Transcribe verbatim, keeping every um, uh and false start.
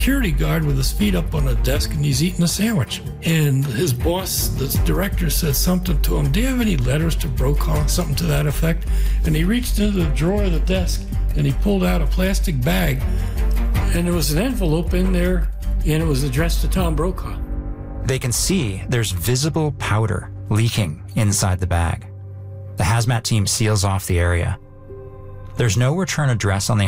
security guard with his feet up on a desk, and he's eating a sandwich. And his boss, the director, said something to him. Do you have any letters to Brokaw? Something to that effect. And he reached into the drawer of the desk, and he pulled out a plastic bag, and there was an envelope in there, and it was addressed to Tom Brokaw. They can see there's visible powder leaking inside the bag. The hazmat team seals off the area. There's no return address on the